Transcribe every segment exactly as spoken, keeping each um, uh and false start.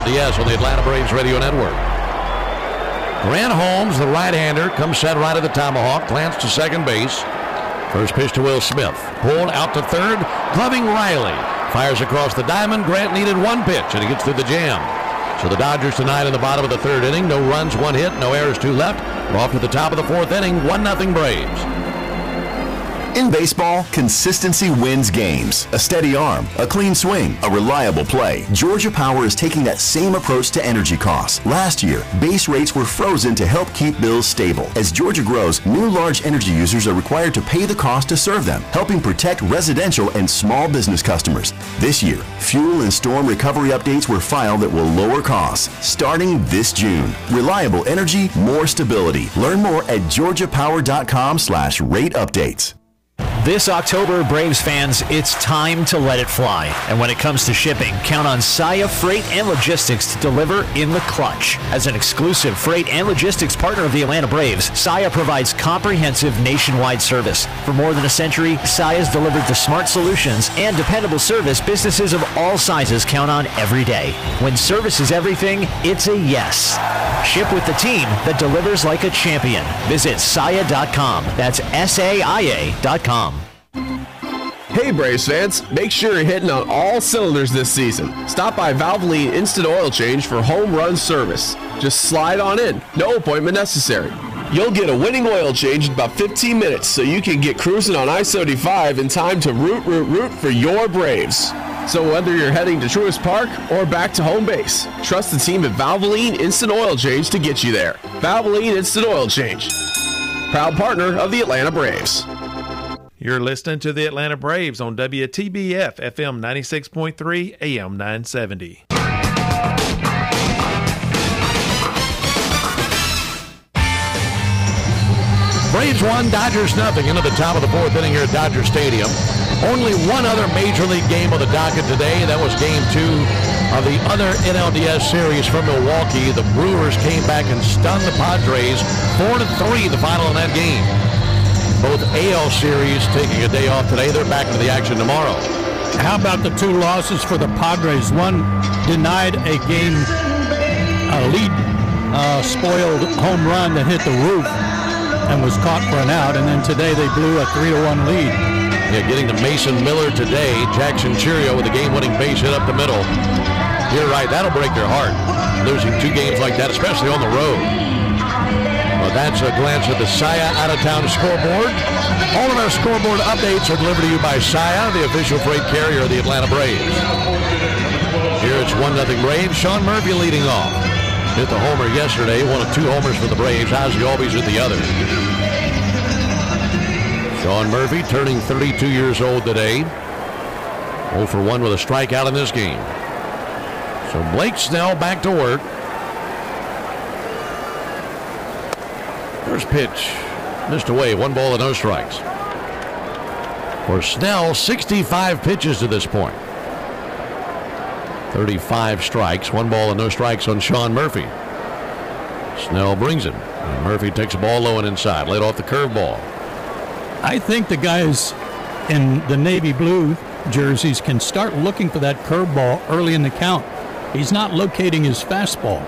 Yes, on the Atlanta Braves Radio Network. Grant Holmes, the right-hander, comes set right at the tomahawk, plants to second base. First pitch to Will Smith. Pulled out to third, gloving Riley. Fires across the diamond. Grant needed one pitch, and he gets through the jam. So the Dodgers tonight in the bottom of the third inning. No runs, one hit, no errors, two left. We're off to the top of the fourth inning, one nothing Braves. In baseball, consistency wins games. A steady arm, a clean swing, a reliable play. Georgia Power is taking that same approach to energy costs. Last year, base rates were frozen to help keep bills stable. As Georgia grows, new large energy users are required to pay the cost to serve them, helping protect residential and small business customers. This year, fuel and storm recovery updates were filed that will lower costs, starting this June. Reliable energy, more stability. Learn more at georgia power dot com slash rate updates. This October, Braves fans, it's time to let it fly. And when it comes to shipping, count on Saia Freight and Logistics to deliver in the clutch. As an exclusive freight and logistics partner of the Atlanta Braves, Saia provides comprehensive nationwide service. For more than a century, Saia's delivered the smart solutions and dependable service businesses of all sizes count on every day. When service is everything, it's a yes. Ship with the team that delivers like a champion. Visit saia dot com. That's S A I A dot com. Hey Braves fans, make sure you're hitting on all cylinders this season. Stop by Valvoline Instant Oil Change for home run service. Just slide on in, no appointment necessary. You'll get a winning oil change in about fifteen minutes so you can get cruising on I seventy-five in time to root, root, root for your Braves. So whether you're heading to Truist Park or back to home base, trust the team at Valvoline Instant Oil Change to get you there. Valvoline Instant Oil Change, proud partner of the Atlanta Braves. You're listening to the Atlanta Braves on W T B F F M ninety-six point three, A M nine seventy. Braves one, Dodgers nothing into the top of the fourth inning here at Dodger Stadium. Only one other Major League game on the docket today. That was game two of the other N L D S series from Milwaukee. The Brewers came back and stunned the Padres four to three, the final in that game. Both A L series taking a day off today. They're back into the action tomorrow. How about the two losses for the Padres? One denied a game, a lead uh, spoiled home run that hit the roof and was caught for an out, and then today they blew a three to one lead. Yeah, getting to Mason Miller today. Jackson Cheerio with a game-winning base hit up the middle. You're right, that'll break your heart, losing two games like that, especially on the road. Well, that's a glance at the Saia out-of-town scoreboard. All of our scoreboard updates are delivered to you by Saia, the official freight carrier of the Atlanta Braves. Here it's one nothing Braves. Sean Murphy leading off. Hit the homer yesterday, one of two homers for the Braves. Ozzie Albies hit the other. Sean Murphy turning thirty-two years old today. oh for one with a strikeout in this game. So Blake Snell back to work. First pitch missed away, one ball and no strikes. For Snell, sixty-five pitches to this point. thirty-five strikes, one ball and no strikes on Sean Murphy. Snell brings it. And Murphy takes a ball low and inside, laid off the curveball. I think the guys in the navy blue jerseys can start looking for that curveball early in the count. He's not locating his fastball.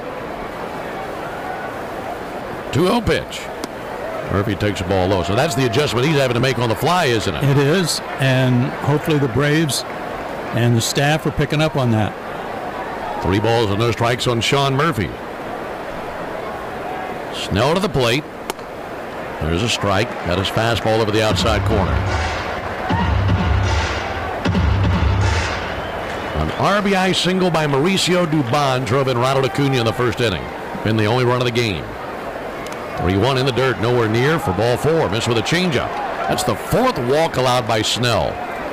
two oh pitch. Murphy takes the ball low. So that's the adjustment he's having to make on the fly, isn't it? It is, and hopefully the Braves and the staff are picking up on that. Three balls and no strikes on Sean Murphy. Snell to the plate. There's a strike. Got his fastball over the outside corner. An R B I single by Mauricio Dubon drove in Ronald Acuna in the first inning. Been the only run of the game. three one in the dirt, nowhere near for ball four. Missed with a changeup. That's the fourth walk allowed by Snell.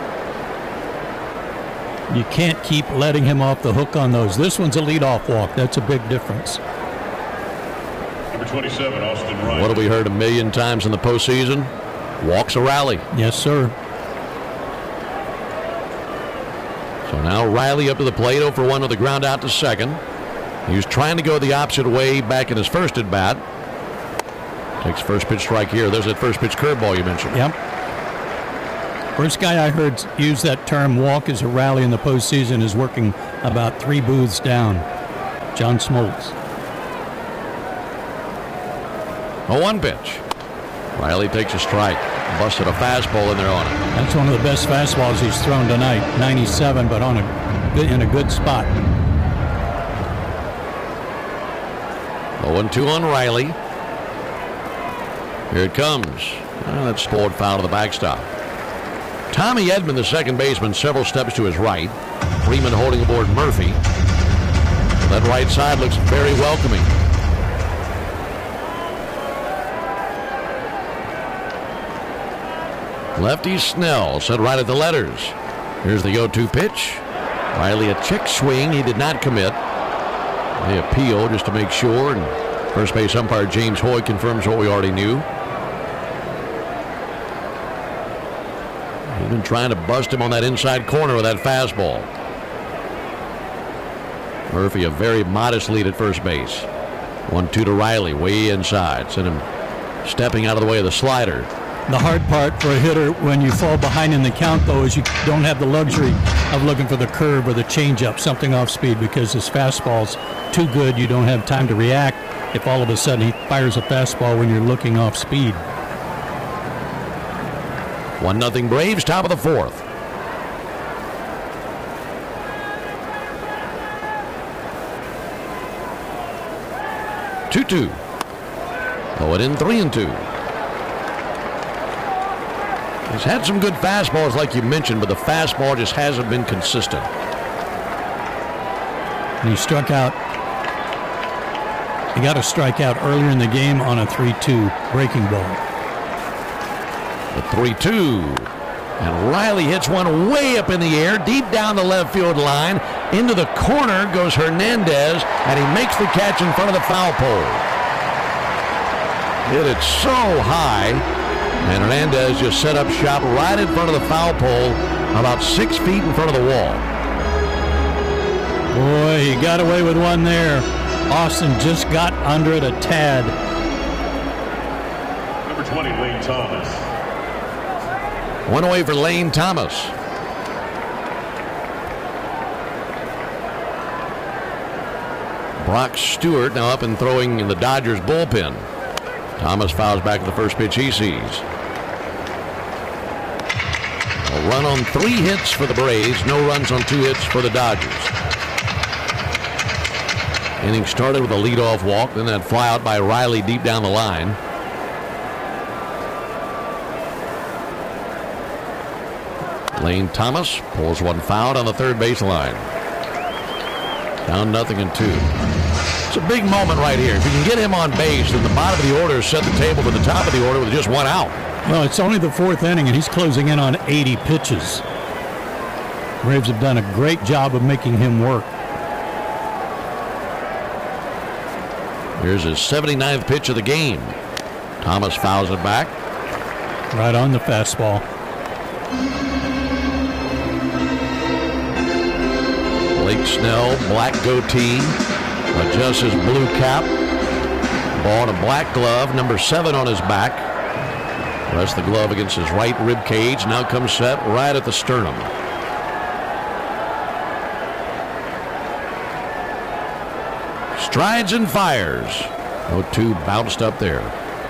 You can't keep letting him off the hook on those. This one's a leadoff walk. That's a big difference. Number twenty-seven, Austin Wright. What have we heard a million times in the postseason? Walks a rally. Yes, sir. So now Riley up to the plate, oh for one with a ground out to second. He was trying to go the opposite way back in his first at bat. Takes first pitch strike here. There's that first pitch curveball you mentioned. Yep. First guy I heard use that term walk as a rally in the postseason is working about three booths down. John Smoltz. A one pitch. Riley takes a strike. Busted a fastball in there on it. That's one of the best fastballs he's thrown tonight. ninety-seven, but on a in a good spot. oh and two on Riley. Here it comes. Well, that's scored foul to the backstop. Tommy Edman, the second baseman, several steps to his right. Freeman holding aboard Murphy. That right side looks very welcoming. Lefty Snell set right at the letters. Here's the oh two pitch. Riley a check swing. He did not commit. They appeal just to make sure, and first base umpire James Hoy confirms what we already knew. He's been trying to bust him on that inside corner with that fastball. Murphy a very modest lead at first base. one two to Riley, way inside. Sent him stepping out of the way of the slider. The hard part for a hitter when you fall behind in the count, though, is you don't have the luxury of looking for the curve or the changeup, something off speed, because his fastball's too good. You don't have time to react if all of a sudden he fires a fastball when you're looking off speed. one nothing Braves, top of the fourth. two two. Going in three and two. He's had some good fastballs like you mentioned, but the fastball just hasn't been consistent. And he struck out. He got a strikeout earlier in the game on a three two breaking ball. The three two. And Riley hits one way up in the air, deep down the left field line. Into the corner goes Hernandez, and he makes the catch in front of the foul pole. Hit it so high. And Hernandez just set up shop right in front of the foul pole, about six feet in front of the wall. Boy, he got away with one there. Austin just got under it a tad. Number twenty, Lane Thomas. One away for Lane Thomas. Brock Stewart now up and throwing in the Dodgers bullpen. Thomas fouls back at the first pitch he sees. A run on three hits for the Braves. No runs on two hits for the Dodgers. Inning started with a leadoff walk, then that fly out by Riley deep down the line. Lane Thomas pulls one foul on the third base line. Down nothing and two. It's a big moment right here. If you can get him on base, then the bottom of the order set the table to the top of the order with just one out. Well, it's only the fourth inning, and he's closing in on eighty pitches. Braves have done a great job of making him work. Here's his seventy-ninth pitch of the game. Thomas fouls it back. Right on the fastball. Blake Snell, black goatee, adjusts his blue cap. Ball in a black glove, number seven on his back. Rests the glove against his right rib cage. Now comes set right at the sternum. Strides and fires. oh two bounced up there.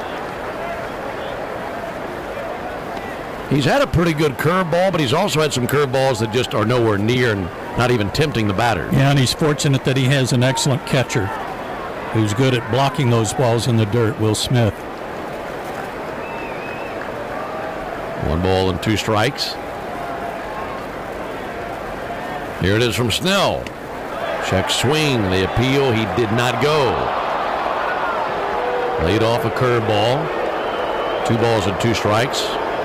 He's had a pretty good curveball, but he's also had some curveballs that just are nowhere near and not even tempting the batter. Yeah, and he's fortunate that he has an excellent catcher who's good at blocking those balls in the dirt, Will Smith. One ball and two strikes. Here it is from Snell. Check swing. The appeal. He did not go. Laid off a curveball. Two balls and two strikes.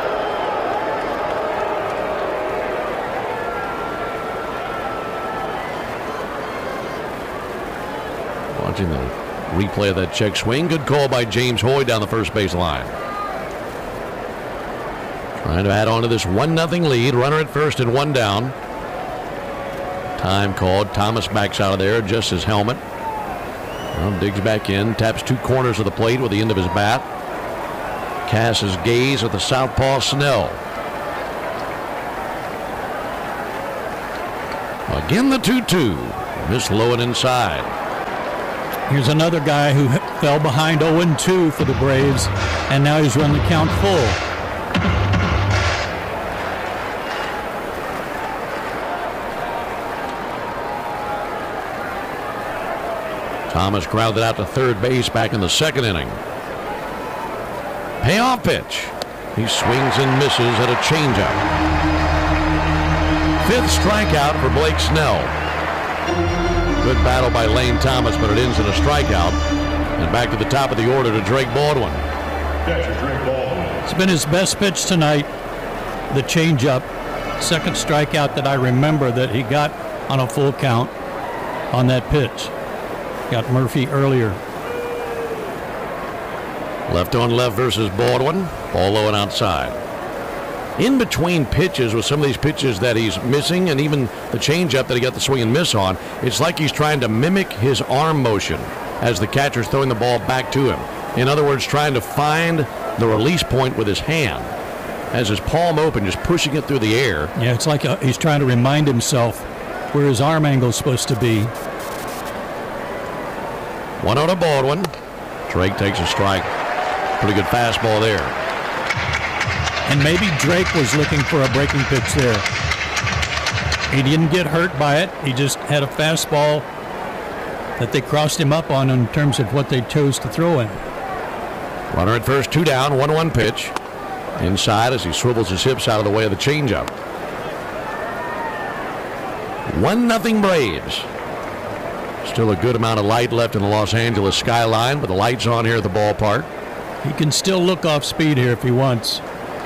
Watching the replay of that check swing. Good call by James Hoy down the first base line. Trying to add on to this one nothing lead. Runner at first and one down. Time called. Thomas backs out of there, adjusts his helmet. Well, digs back in, taps two corners of the plate with the end of his bat. Casts his gaze at the southpaw Snell. Again the two two. Missed low and inside. Here's another guy who fell behind oh and two for the Braves, and now he's run the count full. Thomas grounded out to third base back in the second inning. Payoff pitch. He swings and misses at a changeup. Fifth strikeout for Blake Snell. Good battle by Lane Thomas, but it ends in a strikeout. And back to the top of the order to Drake Baldwin. It's been his best pitch tonight, the changeup. Second strikeout that I remember that he got on a full count on that pitch. Got Murphy earlier. Left on left versus Baldwin. Ball low and outside. In between pitches with some of these pitches that he's missing and even the changeup that he got the swing and miss on, it's like he's trying to mimic his arm motion as the catcher's throwing the ball back to him. In other words, trying to find the release point with his hand. Has his palm open, just pushing it through the air. Yeah, it's like a, he's trying to remind himself where his arm angle is supposed to be. one oh to Baldwin. Drake takes a strike. Pretty good fastball there. And maybe Drake was looking for a breaking pitch there. He didn't get hurt by it. He just had a fastball that they crossed him up on in terms of what they chose to throw him. Runner at first, two down, one one pitch. Inside as he swivels his hips out of the way of the changeup. one nothing Braves. Still a good amount of light left in the Los Angeles skyline, but the light's on here at the ballpark. He can still look off speed here if he wants.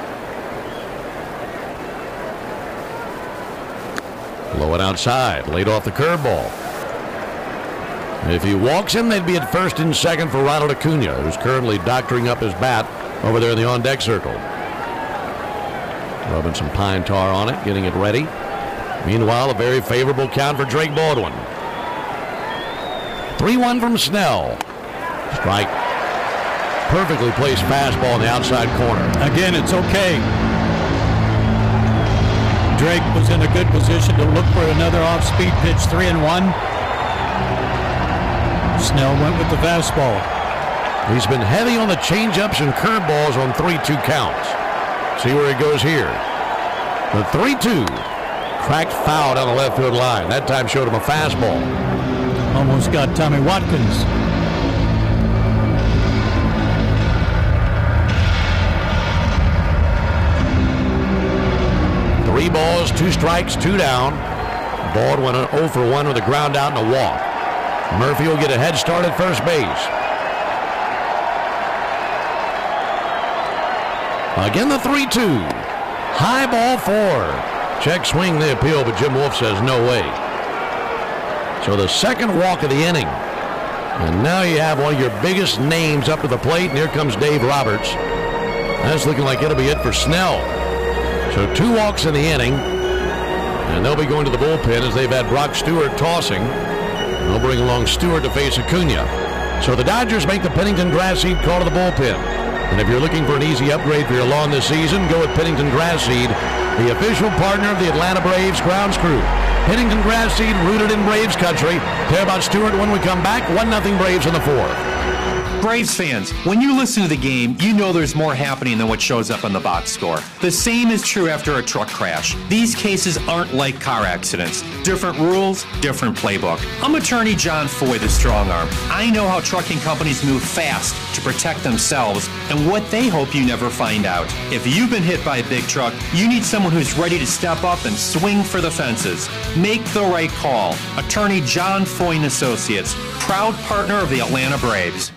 Low and outside, laid off the curveball. If he walks him, they'd be at first and second for Ronald Acuna, who's currently doctoring up his bat over there in the on-deck circle. Rubbing some pine tar on it, getting it ready. Meanwhile, a very favorable count for Drake Baldwin. three one from Snell. Strike. Perfectly placed fastball in the outside corner. Again, it's okay. Drake was in a good position to look for another off-speed pitch, three and one. Snell went with the fastball. He's been heavy on the changeups and curveballs on three two counts. See where he goes here. The three two. Cracked foul down the left field line. That time showed him a fastball. Almost got Tommy Watkins. Three balls, two strikes, two down. Baldwin an oh for one with a ground out and a walk. Murphy will get a head start at first base. Again the three two. High ball four. Check swing the appeal, but Jim Wolf says no way. So the second walk of the inning. And now you have one of your biggest names up to the plate, and here comes Dave Roberts. That's looking like it'll be it for Snell. So two walks in the inning, and they'll be going to the bullpen as they've had Brock Stewart tossing. They'll bring along Stewart to face Acuna. So the Dodgers make the Pennington Grass Seed call to the bullpen. And if you're looking for an easy upgrade for your lawn this season, go with Pennington Grass Seed, the official partner of the Atlanta Braves grounds crew. Pennington Grass Seed, rooted in Braves country. Hear about Stewart when we come back. one nothing Braves in the fourth. Braves fans, when you listen to the game, you know there's more happening than what shows up on the box score. The same is true after a truck crash. These cases aren't like car accidents. Different rules, different playbook. I'm attorney John Foy, the strong arm. I know how trucking companies move fast to protect themselves and what they hope you never find out. If you've been hit by a big truck, you need someone who's ready to step up and swing for the fences. Make the right call. Attorney John Foy and Associates, proud partner of the Atlanta Braves.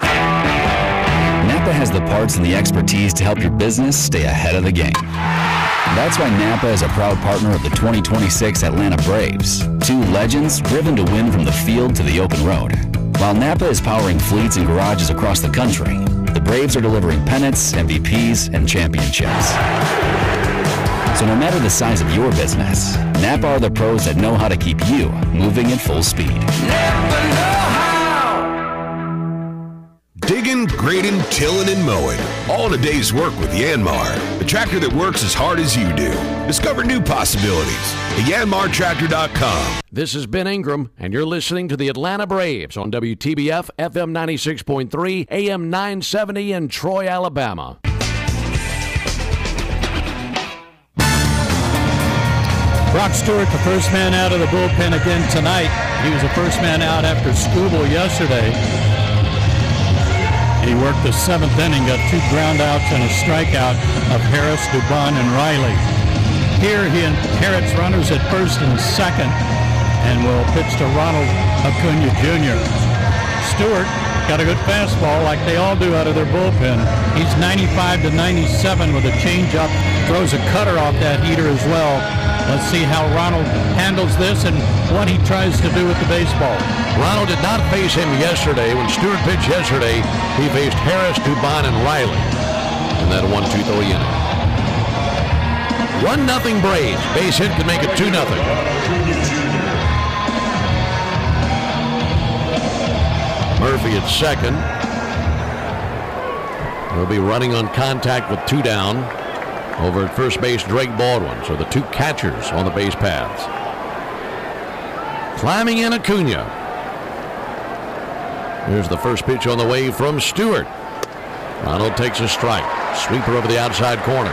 Napa has the parts and the expertise to help your business stay ahead of the game. That's why Napa is a proud partner of the twenty twenty-six Atlanta Braves, two legends driven to win from the field to the open road. While Napa is powering fleets and garages across the country, the Braves are delivering pennants, M V Ps, and championships. So no matter the size of your business, Napa are the pros that know how to keep you moving at full speed. Digging Weeding, grading, tilling, and mowing. All in a day's work with Yanmar, the tractor that works as hard as you do. Discover new possibilities at yanmar tractor dot com. This is Ben Ingram, and you're listening to the Atlanta Braves on W T B F F M ninety-six point three, A M nine seventy in Troy, Alabama. Brock Stewart, the first man out of the bullpen again tonight. He was the first man out after Skubal yesterday. He worked the seventh inning, got two groundouts and a strikeout of Harris, Dubon, and Riley. Here he inherits runners at first and second and will pitch to Ronald Acuna Junior Stewart got a good fastball like they all do out of their bullpen. He's ninety-five to ninety-seven with a changeup, throws a cutter off that heater as well. Let's see how Ronald handles this and what he tries to do with the baseball. Ronald did not face him yesterday. When Stewart pitched yesterday, he faced Harris, Dubon, and Riley in that one two three inning. one nothing Braves. Base hit can make it two nothing. Murphy at second. He'll be running on contact with two down. Over at first base, Drake Baldwin. So the two catchers on the base paths. Climbing in Acuna. Here's the first pitch on the way from Stewart. Ronald takes a strike. Sweeper over the outside corner.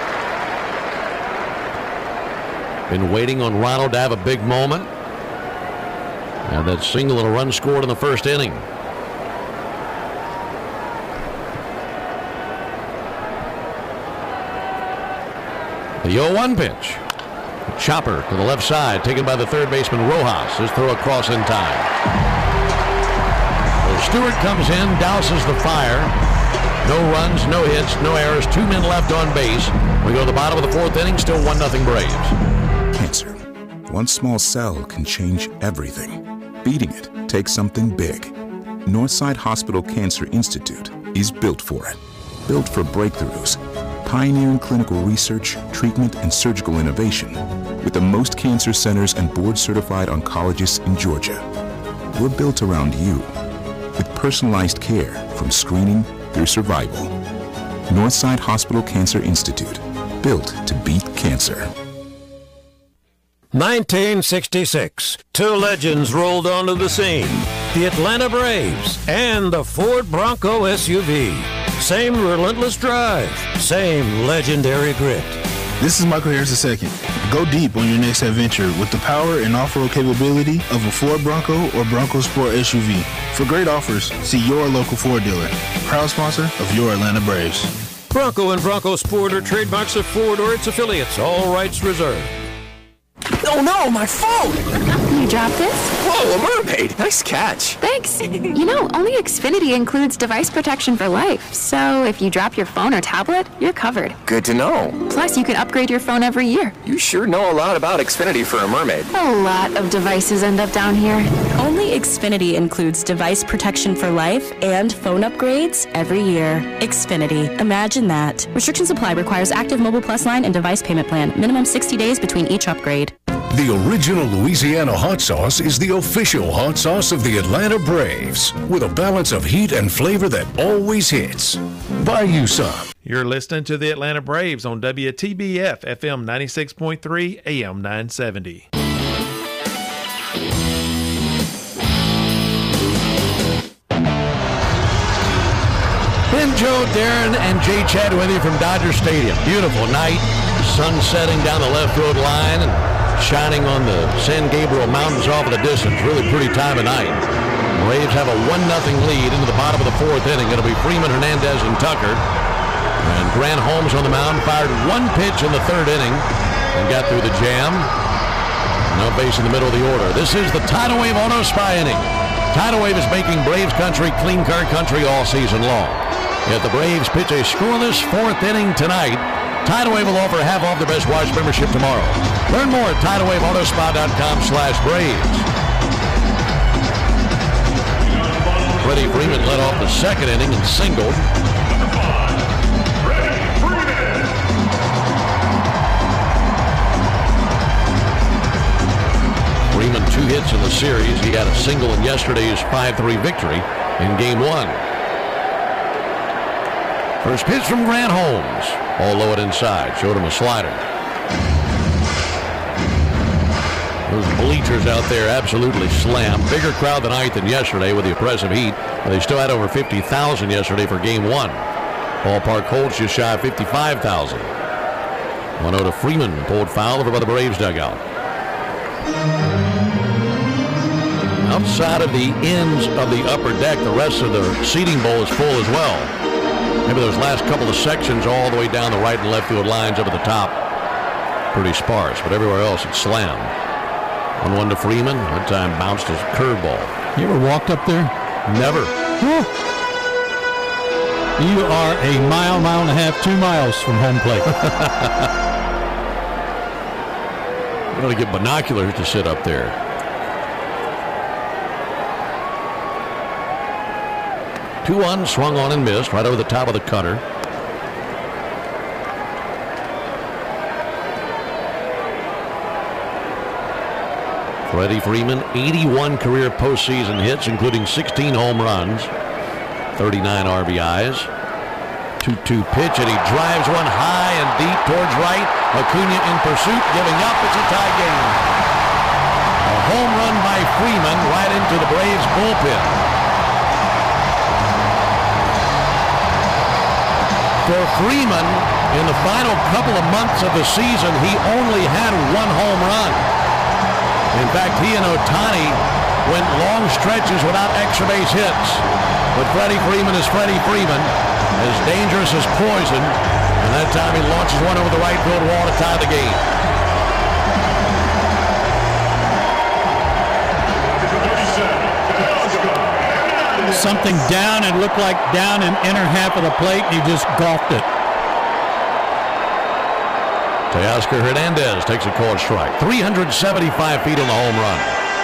Been waiting on Ronald to have a big moment. And that single and a run scored in the first inning. The oh one pitch. A chopper to the left side, taken by the third baseman Rojas. His throw across in time. So Stewart comes in, douses the fire. No runs, no hits, no errors. Two men left on base. We go to the bottom of the fourth inning, still one nothing Braves. Cancer. One small cell can change everything. Beating it takes something big. Northside Hospital Cancer Institute is built for it. Built for breakthroughs. Pioneering clinical research, treatment, and surgical innovation with the most cancer centers and board-certified oncologists in Georgia. We're built around you with personalized care from screening through survival. Northside Hospital Cancer Institute, built to beat cancer. nineteen sixty-six, two legends rolled onto the scene. The Atlanta Braves and the Ford Bronco S U V. Same relentless drive, same legendary grit. This is Michael Harris the second. Go deep on your next adventure with the power and off-road capability of a Ford Bronco or Bronco Sport S U V. For great offers, see your local Ford dealer. Proud sponsor of your Atlanta Braves. Bronco and Bronco Sport are trademarks of Ford or its affiliates. All rights reserved. Oh no, my phone! You dropped this? Whoa, a mermaid! Nice catch. Thanks. You know, only Xfinity includes device protection for life. So if you drop your phone or tablet, you're covered. Good to know. Plus, you can upgrade your phone every year. You sure know a lot about Xfinity for a mermaid. A lot of devices end up down here. Only Xfinity includes device protection for life and phone upgrades every year. Xfinity. Imagine that. Restrictions apply. Requires active Mobile Plus line and device payment plan. Minimum sixty days between each upgrade. The original Louisiana hot sauce is the official hot sauce of the Atlanta Braves, with a balance of heat and flavor that always hits. Buy you some. You're listening to the Atlanta Braves on W T B F F M ninety-six point three, A M nine seventy. Ben, Joe, Darren, and Jay Chad with you from Dodger Stadium. Beautiful night, sun setting down the left field line and shining on the San Gabriel Mountains off in the distance. Really pretty time of night. Braves have a one nothing lead into the bottom of the fourth inning. It'll be Freeman, Hernandez, and Tucker. And Grant Holmes on the mound fired one pitch in the third inning and got through the jam. No base in the middle of the order. This is the Tidal Wave Auto Spy inning. Tidal Wave is making Braves country clean car country all season long. Yet the Braves pitch a scoreless fourth inning tonight. Tidal Wave will offer half off the Best Watch membership tomorrow. Learn more at tidal wave auto spa dot com slash Braves. Freddie Freeman led off the second inning and singled. Freeman two hits in the series. He had a single in yesterday's five three victory in game one. First pitch from Grant Holmes. All low and inside. Showed him a slider. Those bleachers out there absolutely slammed. Bigger crowd tonight than yesterday with the oppressive heat. But they still had over fifty thousand yesterday for game one. Ballpark holds just shy of fifty-five thousand. one oh to Freeman, pulled foul over by the Braves dugout. Outside of the ends of the upper deck, the rest of the seating bowl is full as well. Maybe those last couple of sections all the way down the right and left field lines up at the top, pretty sparse, but everywhere else it's slammed. one one to Freeman. That time bounced his curveball. You ever walked up there? Never. Whew. You are a mile, mile and a half, two miles from home plate. You got to get binoculars to sit up there. two one, swung on and missed right over the top of the cutter. Freddie Freeman, eighty-one career postseason hits, including sixteen home runs, thirty-nine R B Is. two two pitch, and he drives one high and deep towards right. Acuna in pursuit, giving up. It's a tie game. A home run by Freeman right into the Braves bullpen. For Freeman, in the final couple of months of the season, he only had one home run. In fact, he and Ohtani went long stretches without extra base hits. But Freddie Freeman is Freddie Freeman, as dangerous as poison, and that time he launches one over the right field wall to tie the game. Something down, and looked like down in inner half of the plate, and he just golfed it. Teoscar Hernandez takes a called strike. three hundred seventy-five feet on the home run.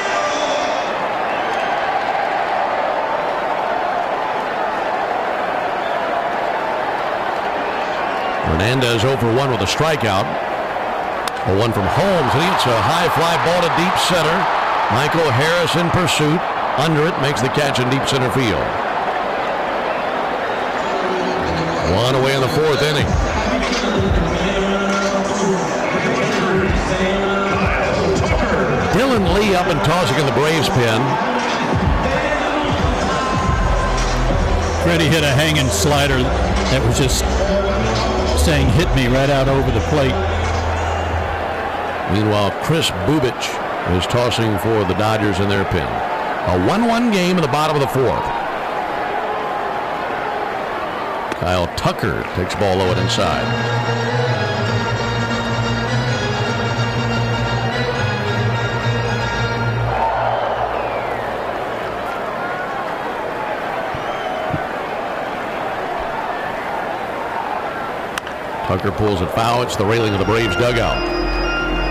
Hernandez oh for one with a strikeout. A one from Holmes, and it's a high fly ball to deep center. Michael Harris in pursuit. Under it, makes the catch in deep center field. One away in the fourth inning. Dylan Lee up and tossing in the Braves pen. Freddie hit a hanging slider that was just saying hit me right out over the plate. Meanwhile, Chris Bubich is tossing for the Dodgers in their pen. A one one game in the bottom of the fourth. Kyle Tucker takes ball low and inside. Tucker pulls it foul. It's the railing of the Braves dugout.